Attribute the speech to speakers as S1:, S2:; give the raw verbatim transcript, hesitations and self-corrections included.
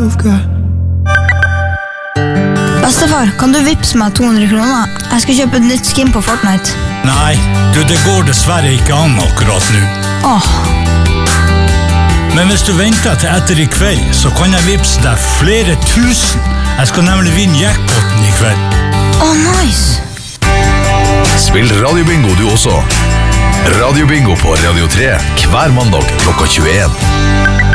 S1: you've got.
S2: Bestefar, kan du vippse meg to hundre kroner? Jeg skal kjøpe et nytt skin på Fortnite.
S3: Nei, du, det går dessverre ikke an akkurat nå.
S2: Åh.
S3: Men hvis du venter til etter i kveld, så kan jeg vippse deg flere tusen. Jeg skal nemlig vinne jackpoten i kveld.
S2: Åh, nice.
S4: Spill Radio Bingo du også. Radio Bingo på Radio tre hver mandag klokka tjueen.